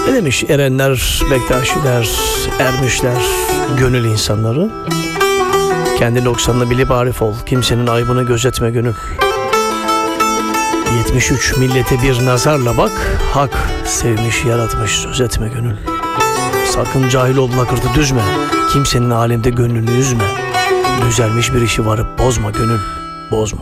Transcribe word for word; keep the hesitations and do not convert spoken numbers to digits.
Ne demiş erenler, bektaşiler, ermişler, gönül insanları? Kendi noksanını bilip arif ol, kimsenin aybını gözetme gönül. yetmiş üç millete bir nazarla bak, hak sevmiş yaratmış söz etme gönül. Sakın cahil ol lakırtı düzme, kimsenin alemde gönlünü üzme. Düzelmiş bir işi varıp bozma gönül, bozma.